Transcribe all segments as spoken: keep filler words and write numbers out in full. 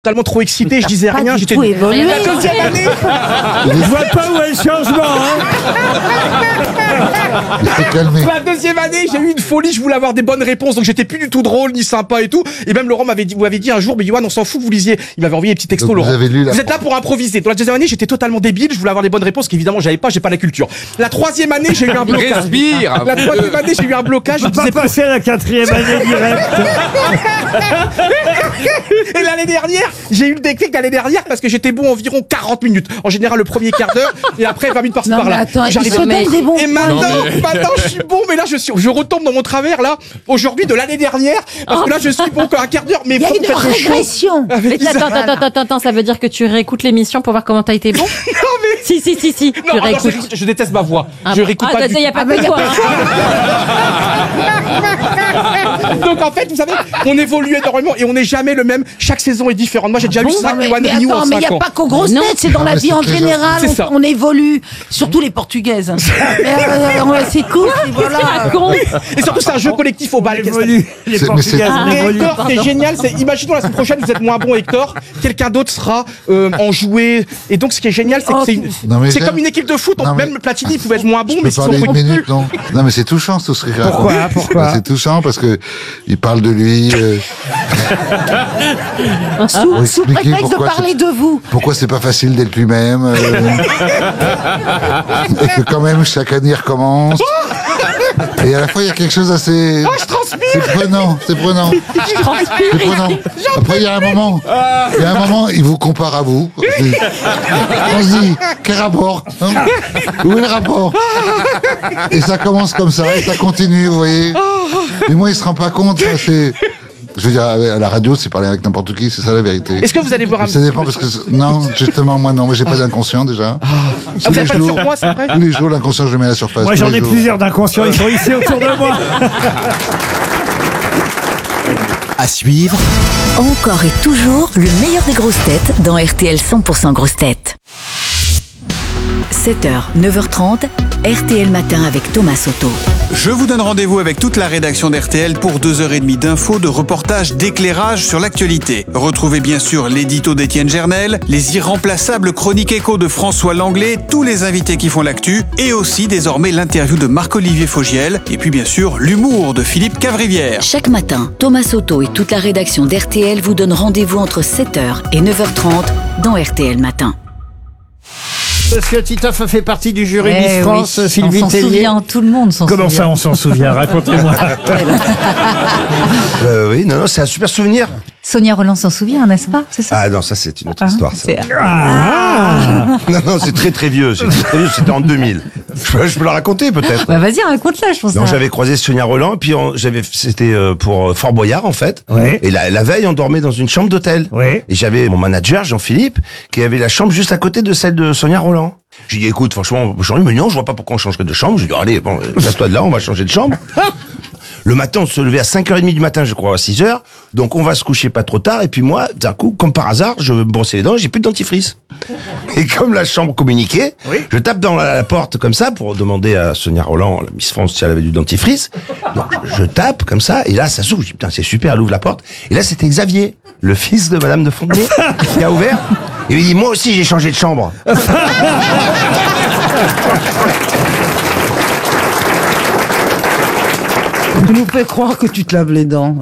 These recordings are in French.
Totalement trop excité, je disais rien, j'étais tout évolué. la deuxième année. Je vois pas où est le changement, hein. Il s'est calmé. La deuxième année, j'ai eu une folie, je voulais avoir des bonnes réponses, donc j'étais plus du tout drôle ni sympa et tout. Et même Laurent m'avait dit, vous m'avez dit un jour, mais Yoann, on s'en fout que vous lisiez. Il m'avait envoyé des petits textos, Donc, Laurent. vous avez lu la- Vous êtes là pour improviser. Dans la deuxième année, j'étais totalement débile, je voulais avoir des bonnes réponses qu'évidemment j'avais pas, j'ai pas la culture. La troisième année, j'ai eu un blocage. Respire. La troisième année, j'ai eu un blocage, je On va disais pas passer à la quatrième année directe. Et l'année dernière, j'ai eu le déclic l'année dernière parce que j'étais bon environ quarante minutes. En général, le premier quart d'heure et après vingt minutes par-ci Non, mais par-là. attends, il J'arrive se à- donne des bons Et points. maintenant, Non, mais- maintenant, je suis bon, mais là, je suis, je retombe dans mon travers, là, aujourd'hui, de l'année dernière, parce que là, je suis bon qu'un quart d'heure, mais Il y a faut une me faire des choses. régression. Avec Mais Isa. attends, attends, attends, attends, attends, ça veut dire que tu réécoutes l'émission pour voir comment t'as été bon? Non, mais, Si, si, si, si, non, tu alors, réécoutes. je, je déteste ma voix. Ah, je réécoute ah, pas du il y a tout. pas que toi, hein. Donc, en fait, vous savez, on évolue énormément et on n'est jamais le même. Chaque saison est différente. Moi, j'ai déjà eu Non, cinq mais, One mais Renew en attends, mais il n'y cinq a ans. pas qu'aux grosses Non. têtes, c'est dans la mais vie c'est en très général, C'est ça. on, on évolue, surtout les portugaises. Mais, euh, ouais, c'est cool, et voilà. Con. Et surtout, c'est un jeu collectif au bal. On évolue. Les C'est- mais Portugaises, c'est- on Et évolue. Hector, c'est génial. C'est, imaginons la semaine prochaine, vous êtes moins bon, Hector. Quelqu'un d'autre sera euh, enjoué. Et donc, ce qui est génial, c'est que Oh, c'est, une- Non, mais c'est j'aime- comme une équipe de foot. On- Non, mais- même Platini pouvait être moins bon, Je mais peux si on parler une recrute minute, plus. non Non, mais c'est touchant, tout ce qu'il raconte. Pourquoi Pourquoi Bah, c'est touchant parce que il parle de lui. Euh, Sous, pour sous expliquer prétexte de pourquoi parler c'est- de vous. Pourquoi c'est pas facile d'être lui-même euh, et que quand même chaque année il recommence. Et à la fois il y a quelque chose assez. Oh, je transpire. C'est prenant, c'est prenant. C'est prenant. Après il y a un moment, il y a un moment, il vous compare à vous. C'est- On se dit, quel rapport hein Où est le rapport? Et ça commence comme ça, et ça continue, vous voyez. Mais moi il se rend pas compte, ça, c'est. Je veux dire, à la radio, c'est parler avec n'importe qui, c'est ça la vérité. Est-ce que vous allez voir un Ça dépend parce que non, justement moi non, moi j'ai pas d'inconscient déjà. Ah, vous avez pas de surpoids, c'est vrai? tous les jours l'inconscient je le mets à la surface. Moi, tous j'en les ai jours. plusieurs d'inconscients. Ils sont ici autour de moi. À suivre, Encore et toujours le meilleur des grosses têtes dans R T L cent pour cent grosses têtes. sept heures, neuf heures trente, R T L Matin avec Thomas Soto. je vous donne rendez-vous avec toute la rédaction d'R T L pour deux heures trente d'infos, de reportages, d'éclairage sur l'actualité. Retrouvez bien sûr l'édito d'Étienne Gernel, les irremplaçables chroniques écho de François Langlais, tous les invités qui font l'actu, et aussi désormais l'interview de Marc-Olivier Fogiel, et puis bien sûr l'humour de Philippe Cavrivière. Chaque matin, Thomas Soto et toute la rédaction d'R T L vous donnent rendez-vous entre sept heures et neuf heures trente dans R T L Matin. Monsieur Titoff fait partie du jury Eh Miss oui, France, on Sylvie s'en Tellier. souvient, tout le monde s'en Comment souvient. ça, on s'en souvient? Racontez-moi. Euh, oui, non, non, c'est un super souvenir. Sonia Roland s'en souvient, n'est-ce pas? C'est ça? Ah non, ça c'est une autre histoire. Ça. C'est- Ah. Non, non, c'est très très vieux. C'est très vieux. C'était en deux mille. Je peux, je peux la raconter peut-être. Bah, vas-y, raconte-la, je pense. Donc ça. j'avais croisé Sonia Roland, et puis on- j'avais, c'était euh, pour euh, Fort Boyard en fait. Ouais. Et la, la veille, on dormait dans une chambre d'hôtel. Ouais. Et j'avais mon manager Jean-Philippe qui avait la chambre juste à côté de celle de Sonia Roland. J'ai dit écoute, franchement, Jean-Philippe me dit non, je vois pas pourquoi on changerait de chambre. J'ai dit allez, bon, casse-toi de là, on va changer de chambre. Le matin, on se levait à cinq heures trente du matin, je crois, à six heures. Donc, on va se coucher pas trop tard. Et puis moi, d'un coup, comme par hasard, je me brossais les dents et j'ai plus de dentifrice. Et comme la chambre communiquait, Oui. je tape dans la, la porte comme ça pour demander à Sonia Roland, la Miss France, si elle avait du dentifrice. Donc, je tape comme ça. Et là, ça s'ouvre. Je dis, putain, c'est super, elle ouvre la porte. Et là, c'était Xavier, le fils de Madame de Fontenay, qui a ouvert. Et il dit, moi aussi, j'ai changé de chambre. Tu nous fais croire que tu te laves les dents.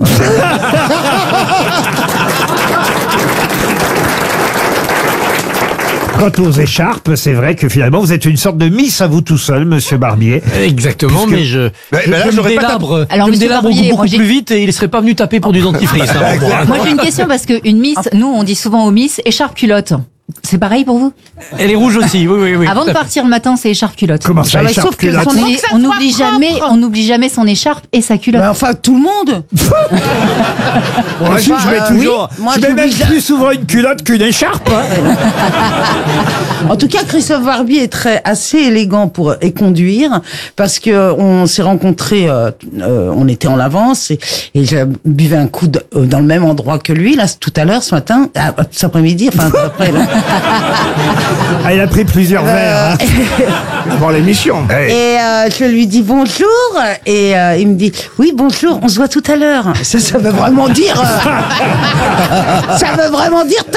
Quant aux écharpes, c'est vrai que finalement, vous êtes une sorte de Miss à vous tout seul, monsieur Barbier. Exactement, Puisque- mais je, Bah, je, bah là, je me j'aurais pas délabre, Alors, je me monsieur délabre Barbier, beaucoup moi, j'ai- plus vite et il ne serait pas venu taper pour du dentifrice. hein, pour moi, hein. Moi, j'ai une question parce qu'une Miss, nous, on dit souvent aux Miss, écharpe culotte. C'est pareil pour vous? Elle est rouge aussi, oui, oui, oui. Avant de partir le matin, c'est écharpe culotte. Comment ça, Ah bah, écharpe sauf que culotte son- On Faut est- que ça on soit n'oublie jamais, propre. on n'oublie jamais son écharpe et sa culotte. Mais enfin, tout le monde. Moi, je, je mets euh, toujours, oui, moi, je mets même j'oublie- plus souvent une culotte qu'une écharpe. hein. En tout cas, Christophe Barbier est très assez élégant pour et conduire parce que on s'est rencontrés, euh, euh, on était en avance et, et je buvais un coup de- euh, dans le même endroit que lui là tout à l'heure ce matin, ah, cet après-midi, enfin après là. Ah, il a pris plusieurs verres. hein. Pour l'émission. Hey. Et euh, je lui dis bonjour et euh, il me dit oui bonjour, on se voit tout à l'heure. Ça, ça veut vraiment dire, euh, ça veut vraiment dire.